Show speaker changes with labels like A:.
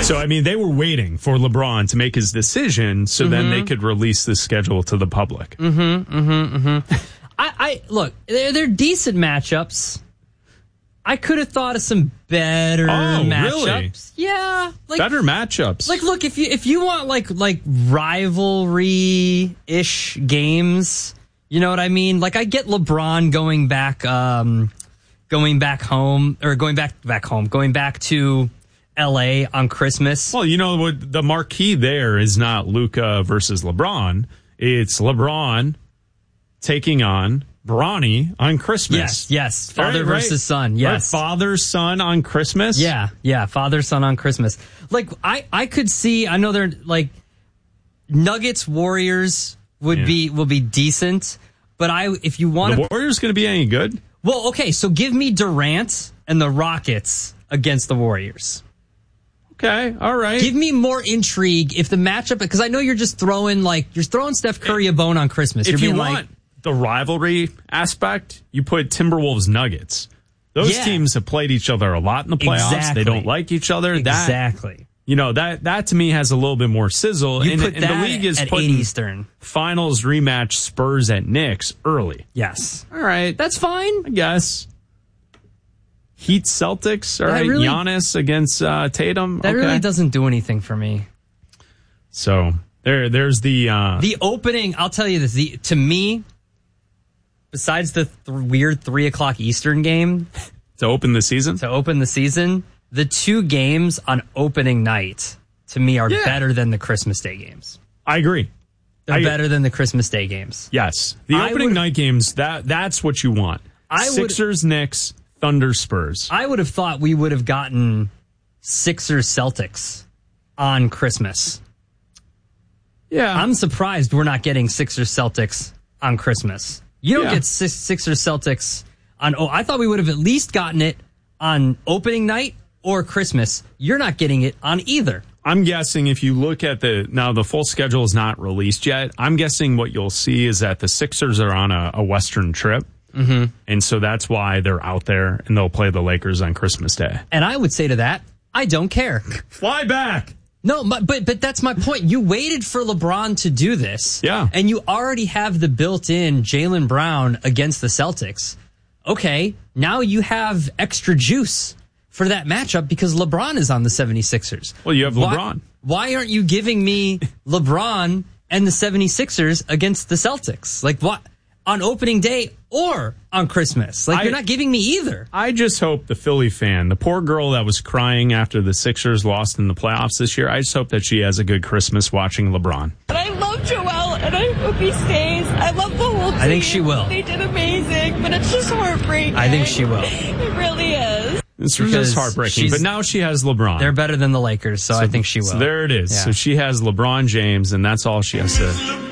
A: So, I mean, they were waiting for LeBron to make his decision so then they could release the schedule to the public.
B: I look, they're decent matchups. I could have thought of some better matchups.
A: Really?
B: Yeah,
A: better matchups.
B: Like, look, if you want like rivalry-ish games, you know what I mean? Like, I get LeBron going back to LA on Christmas.
A: Well, you know what? The marquee there is not Luka versus LeBron. It's LeBron taking on Bronny on Christmas.
B: Yes. Father versus son. Yes.
A: Right? Father, son on Christmas.
B: Yeah. Father, son on Christmas. Like, I could see, I know they're like Nuggets, Warriors will be decent, but if you want
A: the Warriors going to be any good?
B: Well, okay, so give me Durant and the Rockets against the Warriors.
A: Okay, all right.
B: Give me more intrigue if the matchup, because I know you're just throwing Steph Curry a bone on Christmas.
A: If you want the rivalry aspect, you put Timberwolves Nuggets. Those teams have played each other a lot in the playoffs.
B: Exactly.
A: They don't like each other.
B: Exactly.
A: That to me has a little bit more sizzle.
B: You
A: and
B: put that
A: the league is
B: at 8
A: putting
B: Eastern.
A: Finals rematch Spurs at Knicks early.
B: Yes.
A: All right.
B: That's fine.
A: I guess. Heat Celtics. All right. Giannis against Tatum.
B: That really doesn't do anything for me.
A: So there's the
B: opening. I'll tell you this. To me, besides the weird 3:00 Eastern game
A: to open the season,
B: the two games on opening night to me are better than the Christmas Day games.
A: I agree.
B: They're better than the Christmas Day games.
A: Yes, the opening night games. That's what you want. Sixers, Knicks, Thunder, Spurs.
B: I would have thought we would have gotten Sixers, Celtics on Christmas.
A: Yeah,
B: I'm surprised we're not getting Sixers, Celtics on Christmas. You don't get Sixers, Celtics on. I thought we would have at least gotten it on opening night or Christmas. You're not getting it on either.
A: I'm guessing if you look at the full schedule is not released yet. I'm guessing what you'll see is that the Sixers are on a Western trip. Mm-hmm. And so that's why they're out there and they'll play the Lakers on Christmas Day.
B: And I would say to that, I don't care.
A: Fly back.
B: No, but that's my point. You waited for LeBron to do this.
A: Yeah.
B: And you already have the built-in Jaylen Brown against the Celtics. Okay, now you have extra juice for that matchup because LeBron is on the 76ers.
A: Well, you have LeBron.
B: Why aren't you giving me LeBron and the 76ers against the Celtics? Like, what? On opening day or on Christmas? Like, you're not giving me either.
A: I just hope the Philly fan, the poor girl that was crying after the Sixers lost in the playoffs this year, I just hope that she has a good Christmas watching LeBron.
C: And I love Joel, and I hope he stays. I love the whole team.
B: I think she will.
C: They did amazing, but it's just heartbreaking.
B: I think she will.
C: It really is.
A: It's just heartbreaking, but now she has LeBron.
B: They're better than the Lakers, so I think she will.
A: So there it is.
B: Yeah.
A: So she has LeBron James, and that's all she has to